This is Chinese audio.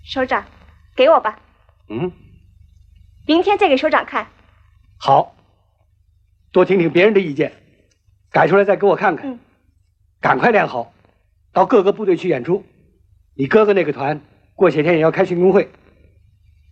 首长，给我吧。 嗯。 明天再给首长看。 好。多听听别人的意见，改出来再给我看看。 嗯。 赶快练好，到各个部队去演出。你哥哥那个团过些天也要开训工会，